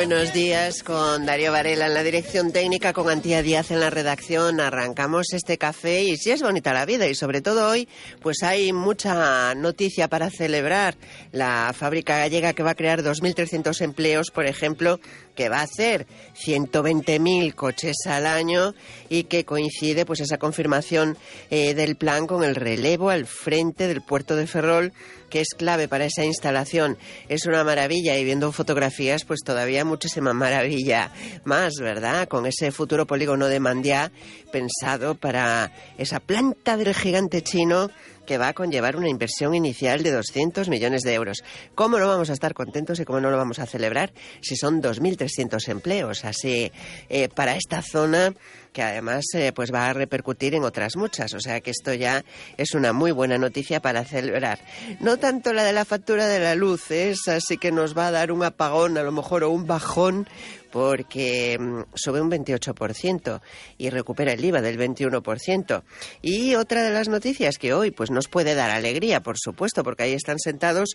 buenos días, con Darío Varela en la dirección técnica, con Antía Díaz en la redacción. Arrancamos este café y sí es bonita la vida, y sobre todo hoy pues hay mucha noticia para celebrar. La fábrica gallega, que va a crear 2.300 empleos, por ejemplo, que va a hacer 120.000 coches al año, y que coincide pues esa confirmación del plan con el relevo al frente del puerto de Ferrol, que es clave para esa instalación. Es una maravilla, y viendo fotografías pues todavía muchísima maravilla más, ¿verdad? Con ese futuro polígono de Mandiá pensado para esa planta del gigante chino, que va a conllevar una inversión inicial de 200 millones de euros. ¿Cómo no vamos a estar contentos y cómo no lo vamos a celebrar si son 2.300 empleos? Así, para esta zona, que además pues va a repercutir en otras muchas. O sea que esto ya es una muy buena noticia para celebrar. No tanto la de la factura de la luz, esa sí que nos va a dar un apagón a lo mejor, o un bajón, porque sube un 28% y recupera el IVA del 21%. Y otra de las noticias que hoy pues nos puede dar alegría, por supuesto, porque ahí están sentados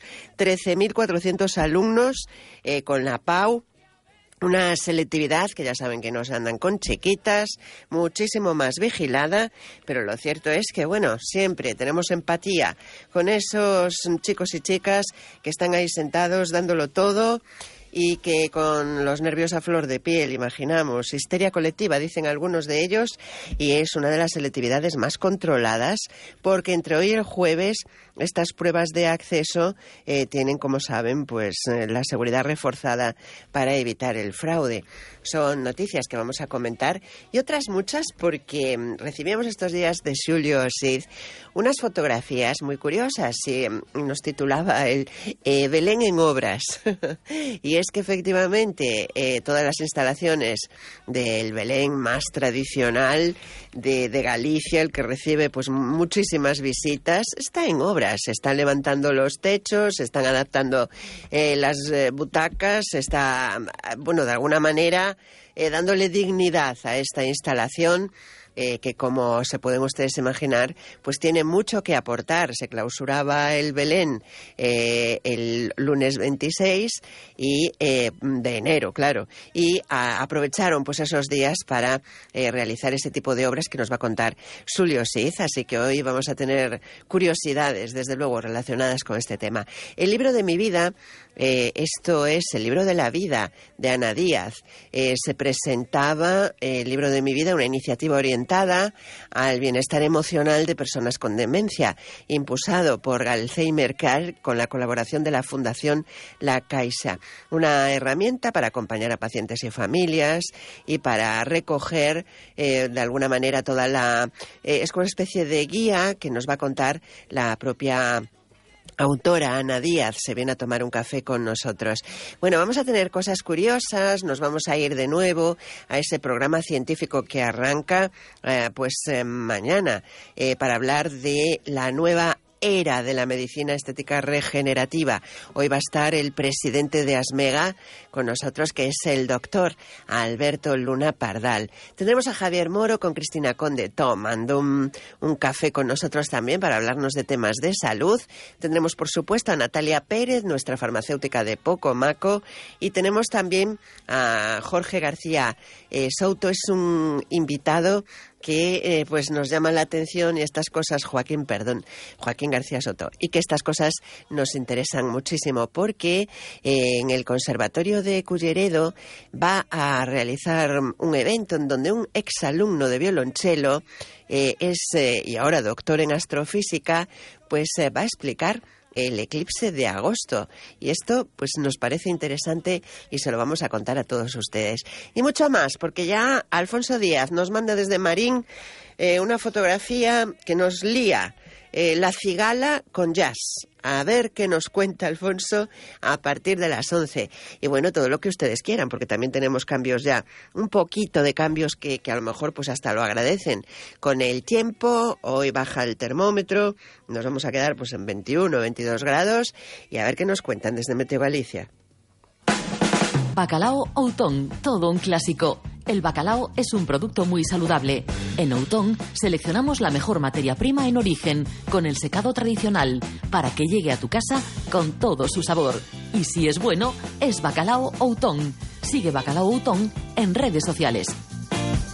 13.400 alumnos con la PAU. Una selectividad que ya saben que no se andan con chiquitas, muchísimo más vigilada, pero lo cierto es que, bueno, siempre tenemos empatía con esos chicos y chicas que están ahí sentados dándolo todo, y que con los nervios a flor de piel, imaginamos, histeria colectiva, dicen algunos de ellos, y es una de las selectividades más controladas, porque entre hoy y el jueves estas pruebas de acceso tienen, como saben, pues la seguridad reforzada para evitar el fraude. Son noticias que vamos a comentar, y otras muchas, porque recibíamos estos días de Xulio Cid unas fotografías muy curiosas, y nos titulaba el Belén en obras. Y es que efectivamente todas las instalaciones del Belén más tradicional de Galicia, el que recibe pues muchísimas visitas, está en obras. Se están levantando los techos, se están adaptando las butacas, se está, bueno, de alguna manera dándole dignidad a esta instalación, que, como se pueden ustedes imaginar, pues tiene mucho que aportar. Se clausuraba el Belén el lunes 26 de enero, claro, y aprovecharon pues esos días para realizar ese tipo de obras que nos va a contar Xulio Cid. Así que hoy vamos a tener curiosidades, desde luego, relacionadas con este tema. El libro de mi vida, esto es el libro de la vida de Ana Díaz. Se presentaba el libro de mi vida, una iniciativa orientada al bienestar emocional de personas con demencia, impulsado por Alzheimer Care con la colaboración de la Fundación La Caixa. Una herramienta para acompañar a pacientes y familias, y para recoger de alguna manera toda la... es una especie de guía que nos va a contar la propia autora Ana Díaz. Se viene a tomar un café con nosotros. Bueno, vamos a tener cosas curiosas, nos vamos a ir de nuevo a ese programa científico que arranca mañana, para hablar de la nueva era de la medicina estética regenerativa. Hoy va a estar el presidente de ASMEGA con nosotros, que es el doctor Alberto Luna Pardal. Tendremos a Javier Moro con Cristina Conde tomando un café con nosotros también, para hablarnos de temas de salud. Tendremos, por supuesto, a Natalia Pérez, nuestra farmacéutica de Pocomaco, y tenemos también a Jorge García Souto. Es un invitado que pues nos llama la atención, y estas cosas, Joaquín García Soto, y que estas cosas nos interesan muchísimo, porque en el Conservatorio de Culleredo va a realizar un evento en donde un exalumno de violonchelo y ahora doctor en astrofísica, pues va a explicar el eclipse de agosto, y esto pues nos parece interesante y se lo vamos a contar a todos ustedes. Y mucho más, porque ya Alfonso Díaz nos manda desde Marín una fotografía que nos lía la cigala con jazz. A ver qué nos cuenta Alfonso a partir de las 11. Y bueno, todo lo que ustedes quieran, porque también tenemos cambios ya, un poquito de cambios que a lo mejor pues hasta lo agradecen. Con el tiempo, hoy baja el termómetro, nos vamos a quedar pues en 21, 22 grados, y a ver qué nos cuentan desde Meteo Galicia. Bacalao Outón, todo un clásico. El bacalao es un producto muy saludable. En Outón seleccionamos la mejor materia prima en origen, con el secado tradicional, para que llegue a tu casa con todo su sabor. Y si es bueno, es Bacalao Outón. Sigue Bacalao Utón en redes sociales.